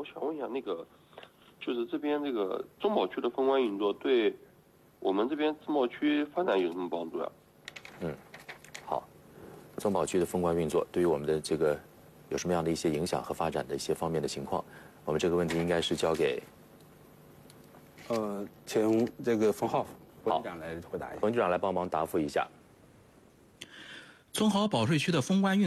想问一下，就是这边这个中保区的封关运作对我们这边自贸区发展有什么帮助呀？ 好，中保区的封关运作对于我们的这个有什么样的一些影响和发展的一些方面的情况？我们这个问题应该是交给请这个冯浩副局长来回答一下。 冯局长来帮忙答复一下。 综合保税区的封关运